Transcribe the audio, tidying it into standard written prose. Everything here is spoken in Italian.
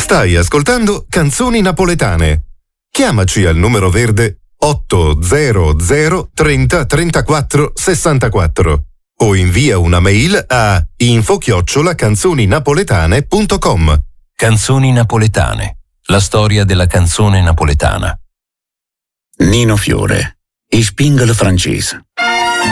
Stai ascoltando Canzoni Napoletane. Chiamaci al numero verde 800 30 34 64 o invia una mail a info@canzoninapoletane.com. Canzoni Napoletane. La storia della canzone napoletana. Nino Fiore, Il Spingolo francese.